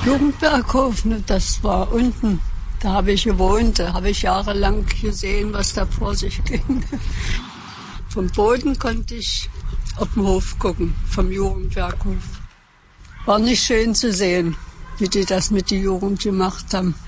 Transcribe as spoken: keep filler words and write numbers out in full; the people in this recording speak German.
Jugendberghof, ne, das war unten. Da habe ich gewohnt, da habe ich jahrelang gesehen, was da vor sich ging. Vom Boden konnte ich auf den Hof gucken, vom Jugendberghof. War nicht schön zu sehen, wie die das mit der Jugend gemacht haben.